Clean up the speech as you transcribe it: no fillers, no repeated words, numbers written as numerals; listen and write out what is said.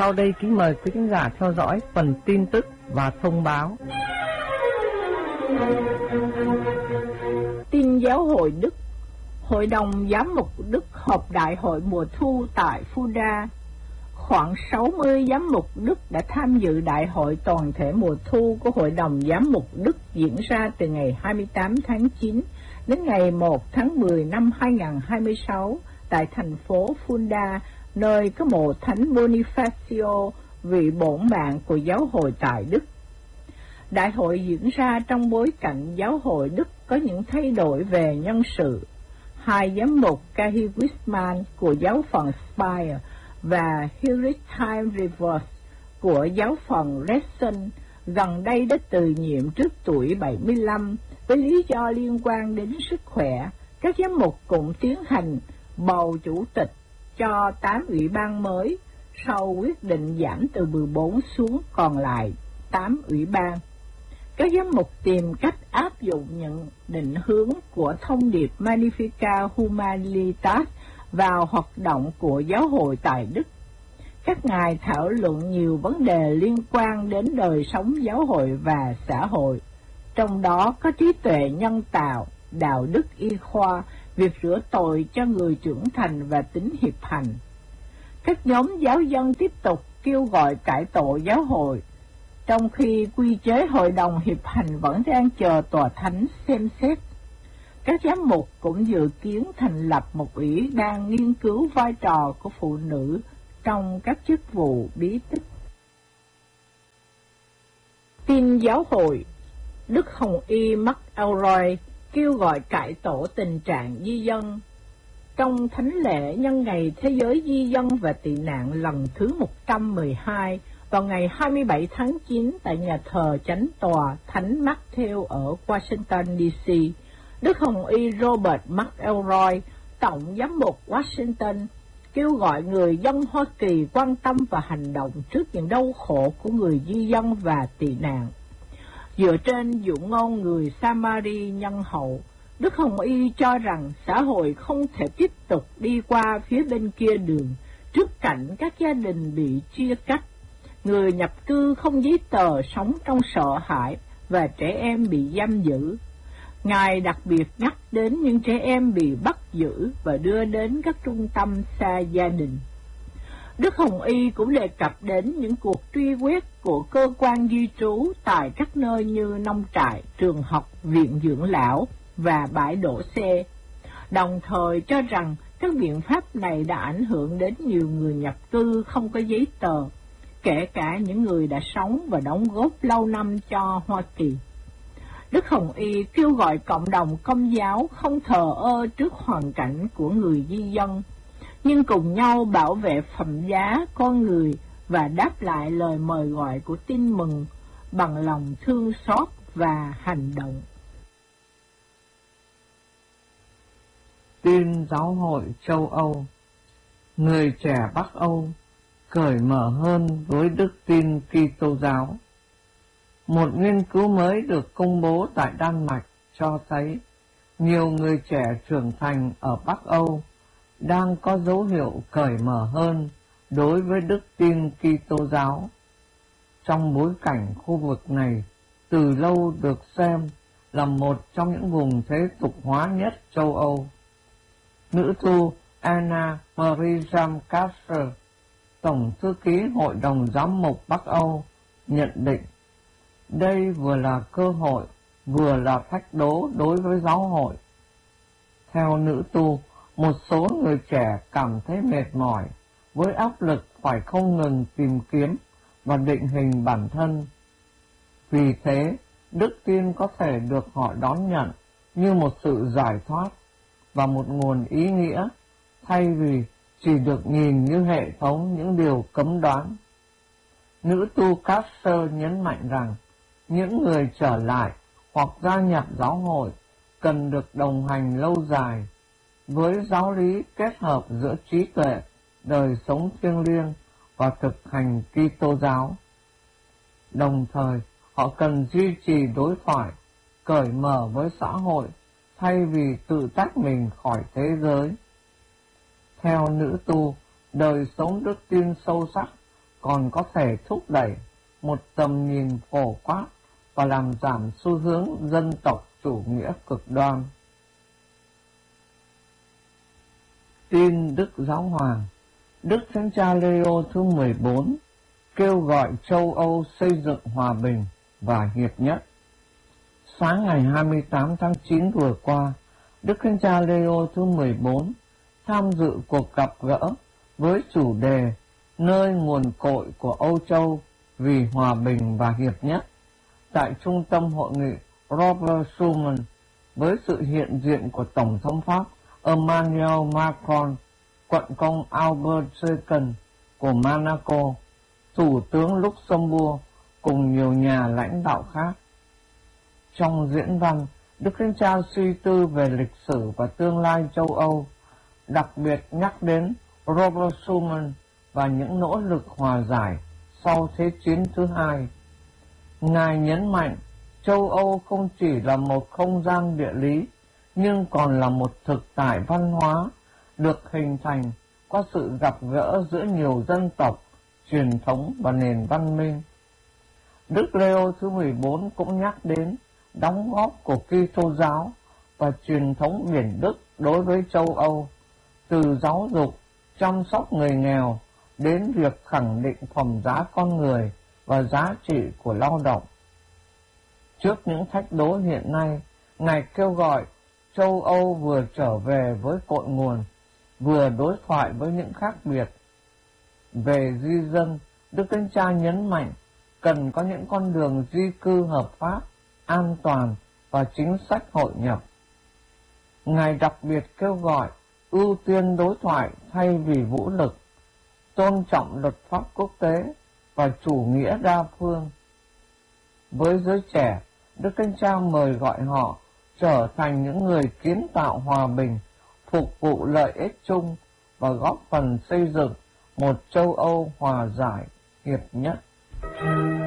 Sau đây kính mời quý khán giả theo dõi phần tin tức và thông báo. Tin giáo hội Đức. Hội đồng Giám mục Đức họp đại hội mùa thu tại Fulda. Khoảng 60 giám mục Đức đã tham dự đại hội toàn thể mùa thu của Hội đồng Giám mục Đức diễn ra từ ngày 28 tháng 9 đến ngày 1 tháng 10 năm 2026 tại thành phố Fulda, nơi có mộ Thánh Bonifacio, vị bổn mạng của giáo hội tại Đức. Đại hội diễn ra trong bối cảnh giáo hội Đức có những thay đổi về nhân sự. Hai giám mục Kahi Wisman của giáo phận Speyer và Hildesheim Rivers của giáo phận Ressen gần đây đã từ nhiệm trước tuổi 75 với lý do liên quan đến sức khỏe. Các giám mục cũng tiến hành bầu chủ tịch cho 8 ủy ban mới sau quyết định giảm từ 14 xuống còn lại 8 ủy ban. Các giám mục tìm cách áp dụng những định hướng của thông điệp Magnificat Humanitas vào hoạt động của giáo hội tại Đức. Các ngài thảo luận nhiều vấn đề liên quan đến đời sống giáo hội và xã hội, trong đó có trí tuệ nhân tạo, đạo đức y khoa, việc rửa tội cho người trưởng thành và tính hiệp hành. Các nhóm giáo dân tiếp tục kêu gọi cải tổ giáo hội, trong khi quy chế hội đồng hiệp hành vẫn đang chờ tòa thánh xem xét. Các giám mục cũng dự kiến thành lập một ủy ban nghiên cứu vai trò của phụ nữ trong các chức vụ bí tích. Tin giáo hội. Đức Hồng Y McElroy kêu gọi cải tổ tình trạng di dân. Trong thánh lễ nhân ngày Thế giới di dân và tị nạn lần thứ 112 vào ngày 27 tháng 9 tại nhà thờ Chánh tòa Thánh Matthew ở Washington, D.C., Đức Hồng Y Robert McElroy, Tổng giám mục Washington, kêu gọi người dân Hoa Kỳ quan tâm và hành động trước những đau khổ của người di dân và tị nạn. Dựa trên dụ ngôn người Samari nhân hậu, Đức Hồng Y cho rằng xã hội không thể tiếp tục đi qua phía bên kia đường trước cảnh các gia đình bị chia cắt, người nhập cư không giấy tờ sống trong sợ hãi và trẻ em bị giam giữ. Ngài đặc biệt nhắc đến những trẻ em bị bắt giữ và đưa đến các trung tâm xa gia đình. Đức Hồng Y cũng đề cập đến những cuộc truy quét của cơ quan di trú tại các nơi như nông trại, trường học, viện dưỡng lão và bãi đổ xe, đồng thời cho rằng các biện pháp này đã ảnh hưởng đến nhiều người nhập cư không có giấy tờ, kể cả những người đã sống và đóng góp lâu năm cho Hoa Kỳ. Đức Hồng Y kêu gọi cộng đồng Công giáo không thờ ơ trước hoàn cảnh của người di dân, nhưng cùng nhau bảo vệ phẩm giá con người và đáp lại lời mời gọi của tin mừng bằng lòng thương xót và hành động. Tin giáo hội châu Âu. Người trẻ Bắc Âu cởi mở hơn với đức tin Kitô giáo. Một nghiên cứu mới được công bố tại Đan Mạch cho thấy nhiều người trẻ trưởng thành ở Bắc Âu đang có dấu hiệu cởi mở hơn đối với đức tin Kitô giáo. Trong bối cảnh khu vực này từ lâu được xem là một trong những vùng thế tục hóa nhất châu Âu. Nữ tu Anna Marie Jamcaster, Tổng thư ký Hội đồng Giám mục Bắc Âu, nhận định đây vừa là cơ hội, vừa là thách đố đối với giáo hội. Theo nữ tu, một số người trẻ cảm thấy mệt mỏi với áp lực phải không ngừng tìm kiếm và định hình bản thân. Vì thế, đức tin có thể được họ đón nhận như một sự giải thoát và một nguồn ý nghĩa, thay vì chỉ được nhìn như hệ thống những điều cấm đoán. Nữ tu Caster nhấn mạnh rằng những người trở lại hoặc gia nhập giáo hội cần được đồng hành lâu dài với giáo lý kết hợp giữa trí tuệ, đời sống thiêng liêng và thực hành Kitô giáo. Đồng thời, họ cần duy trì đối thoại, cởi mở với xã hội thay vì tự tách mình khỏi thế giới. Theo nữ tu, đời sống đức tin sâu sắc còn có thể thúc đẩy một tầm nhìn phổ quát và làm giảm xu hướng dân tộc chủ nghĩa cực đoan. Tin Đức Giáo Hoàng. Đức Thánh Cha Leo thứ 14 kêu gọi châu Âu xây dựng hòa bình và hiệp nhất. Sáng ngày 28 tháng 9 vừa qua, Đức Thánh Cha Leo thứ 14 tham dự cuộc gặp gỡ với chủ đề nơi nguồn cội của Âu Châu vì hòa bình và hiệp nhất tại Trung tâm Hội nghị Robert Schuman với sự hiện diện của Tổng thống Pháp Emmanuel Macron, Quận công Albert II của Monaco, Thủ tướng Luxembourg cùng nhiều nhà lãnh đạo khác. Trong diễn văn, Đức Thánh Cha suy tư về lịch sử và tương lai châu Âu, đặc biệt nhắc đến Robert Schuman và những nỗ lực hòa giải sau Thế chiến thứ hai. Ngài nhấn mạnh châu Âu không chỉ là một không gian địa lý, nhưng còn là một thực tại văn hóa được hình thành qua sự gặp gỡ giữa nhiều dân tộc, truyền thống và nền văn minh. Đức Leo thứ 14 cũng nhắc đến đóng góp của Kitô giáo và truyền thống biển Đức đối với châu Âu, từ giáo dục, chăm sóc người nghèo đến việc khẳng định phẩm giá con người và giá trị của lao động. Trước những thách đố hiện nay, Ngài kêu gọi châu Âu vừa trở về với cội nguồn, vừa đối thoại với những khác biệt. Về di dân, Đức Thánh Cha nhấn mạnh cần có những con đường di cư hợp pháp, an toàn và chính sách hội nhập. Ngài đặc biệt kêu gọi ưu tiên đối thoại thay vì vũ lực, tôn trọng luật pháp quốc tế và chủ nghĩa đa phương. Với giới trẻ, Đức Thánh Cha mời gọi họ trở thành những người kiến tạo hòa bình, phục vụ lợi ích chung và góp phần xây dựng một châu Âu hòa giải, hiệp nhất.